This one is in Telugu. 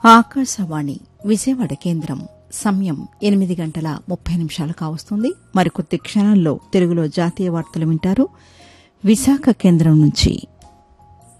ఆకాశవాణి విజయవాడ కేంద్రం. సమయం 8:30 కావస్తుంది. మరికొద్ది క్షణాల్లో తెలుగులో జాతీయ వార్తలు వింటారు. విశాఖ కేంద్రం నుంచి